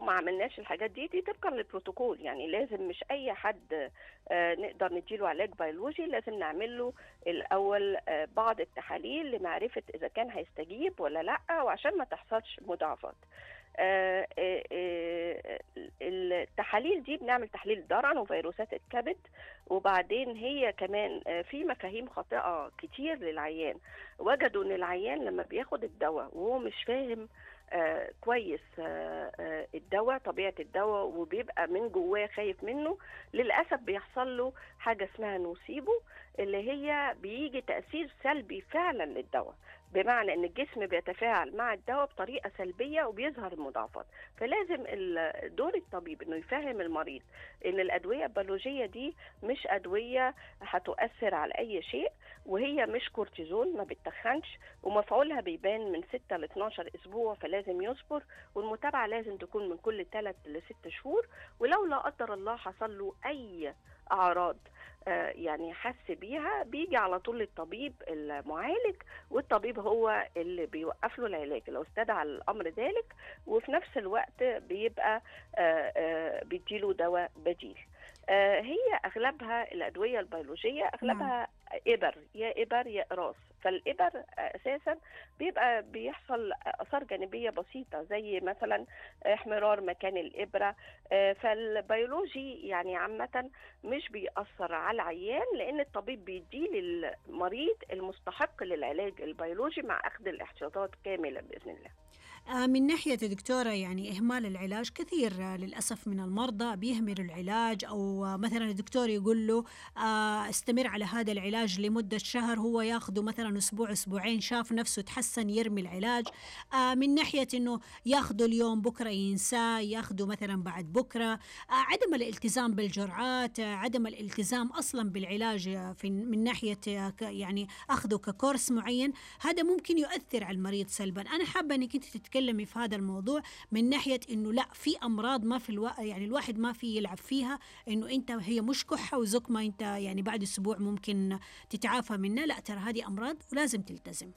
ما عملناش الحاجات دي طبقا للبروتوكول. يعني لازم مش اي حد نقدر نديله علاج بيولوجي، لازم نعمل له الاول بعض التحاليل لمعرفه اذا كان هيستجيب ولا لا، وعشان ما تحصلش مضاعفات. التحاليل دي بنعمل تحليل ضرر وفيروسات الكبد، وبعدين هي كمان في مفاهيم خاطئة كتير للعيان. وجدوا ان العيان لما بياخد الدواء وهو مش فاهم كويس الدواء، طبيعة الدواء، وبيبقى من جواه خايف منه، للأسف بيحصل له حاجة اسمها نوسيبو، اللي هي بيجي تأثير سلبي فعلا للدواء، بمعنى ان الجسم بيتفاعل مع الدواء بطريقة سلبية وبيظهر المضاعفات. فلازم دور الطبيب انه يفهم المريض ان الأدوية البيولوجية دي مش أدوية هتؤثر على أي شيء، وهي مش كورتيزون، ما بتخنش، ومفعولها بيبان من 6 ل 12 أسبوع، فلازم يصبر، والمتابعة لازم تكون من كل 3 ل 6 شهور. ولو لا قدر الله حصل له أي أعراض يعني حس بيها، بيجي على طول للطبيب المعالج، والطبيب هو اللي بيوقف له العلاج لو استدعى الأمر ذلك، وفي نفس الوقت بيبقى بيديله دواء بديل. هي أغلبها الأدوية البيولوجية أغلبها إبر، يا إبر يا إقراص. فالإبر أساسا بيحصل آثار جانبية بسيطة، زي مثلا احمرار مكان الإبرة. فالبيولوجي يعني عامة مش بيأثر على العيان، لأن الطبيب بيديه للمريض المستحق للعلاج البيولوجي مع أخذ الاحتياطات كاملة بإذن الله. من ناحية دكتورة يعني إهمال العلاج كثير للأسف من المرضى بيهملوا العلاج، أو مثلا الدكتور يقول له استمر على هذا العلاج لمدة شهر، هو ياخده مثلا أسبوع أسبوعين، شاف نفسه تحسن يرمي العلاج. من ناحية إنه ياخده اليوم بكرة ينساه، ياخده مثلا بعد بكرة. عدم الالتزام بالجرعات، عدم الالتزام أصلا بالعلاج من ناحية يعني أخذه ككورس معين، هذا ممكن يؤثر على المريض سلبا. أنا حابة أنك أنت تتكلمي في هذا الموضوع من ناحية إنه لا، في أمراض ما في يعني الواحد ما في يلعب فيها، إنه أنت هي مش كحة وزكمة أنت يعني بعد أسبوع ممكن تتعافى منها، لا، ترى هذه أمراض ولازم تلتزم.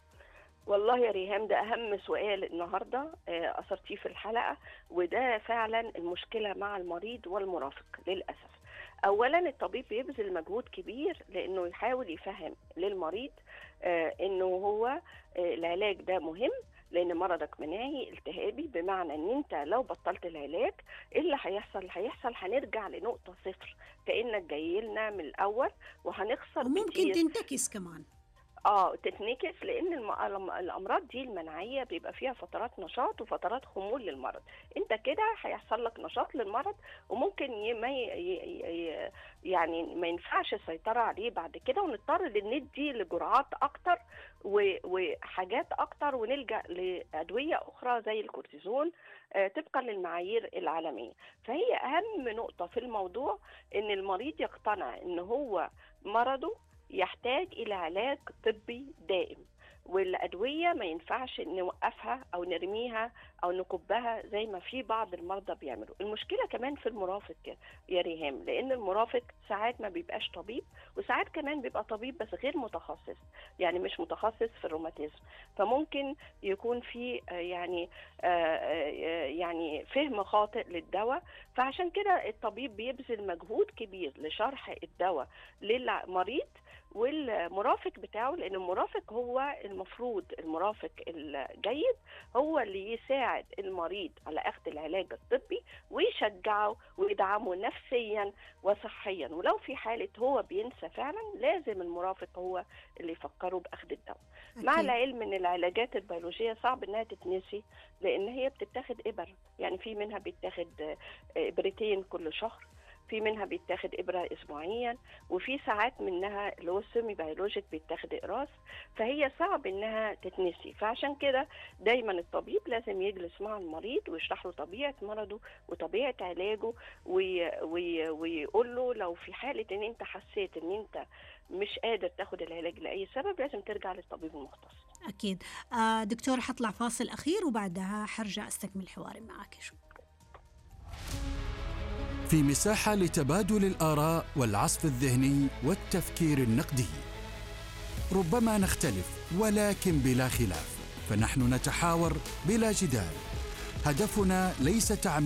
والله يا ريهام، ده أهم سؤال النهاردة أثرتيه في الحلقة، وده فعلا المشكلة مع المريض والمرافق للأسف. أولا الطبيب بيبذل مجهود كبير لأنه يحاول يفهم للمريض إنه هو العلاج ده مهم، لأن مرضك مناعي التهابي، بمعنى إن أنت لو بطلت العلاج إيه اللي هيحصل هنرجع لنقطة صفر، كأنك جاي لنا من الأول وهنخسر وممكن كتير. تنتكس كمان. تتنكس، لان الامراض دي المناعيه بيبقى فيها فترات نشاط وفترات خمول للمرض. انت كده هيحصل لك نشاط للمرض، وممكن يعني ما ينفعش السيطره عليه بعد كده، ونضطر ندي لجرعات اكتر وحاجات اكتر، ونلجا لادويه اخرى زي الكورتيزون طبقا للمعايير العالميه. فهي اهم نقطه في الموضوع ان المريض يقتنع ان هو مرضه يحتاج إلى علاج طبي دائم، والأدوية ما ينفعش نوقفها أو نرميها أو نكبها زي ما في بعض المرضى بيعملوا. المشكلة كمان في المرافق يا ريهام، لأن المرافق ساعات ما بيبقاش طبيب، وساعات كمان بيبقى طبيب بس غير متخصص، يعني مش متخصص في الروماتيزم، فممكن يكون في يعني فهم خاطئ للدواء. فعشان كده الطبيب بيبذل مجهود كبير لشرح الدواء للمريض والمرافق بتاعه، لأن المرافق هو المفروض المرافق الجيد هو اللي يساعد المريض على أخذ العلاج الطبي ويشجعه ويدعمه نفسيا وصحيا. ولو في حالة هو بينسى فعلا، لازم المرافق هو اللي يفكره بأخذ الدواء. مع العلم ان العلاجات البيولوجية صعب انها تتنسي، لأن هي بتتاخد إبر، يعني في منها بيتاخد إبرتين كل شهر، في منها بيتاخد إبرة أسبوعيا، وفي ساعات منها اللي هو السيمي بيولوجيك بيتاخد إقراص، فهي صعب إنها تتنسي. فعشان كده دايما الطبيب لازم يجلس مع المريض ويشرح له طبيعة مرضه وطبيعة علاجه، ويقول له لو في حالة إن أنت حسيت إن أنت مش قادر تاخد العلاج لأي سبب، لازم ترجع للطبيب المختص. أكيد. دكتور، حطلع فاصل أخير وبعدها حرجع أستكمل حواري معك. في مساحة لتبادل الآراء والعصف الذهني والتفكير النقدي. ربما نختلف ولكن بلا خلاف، فنحن نتحاور بلا جدال. هدفنا ليس تعميم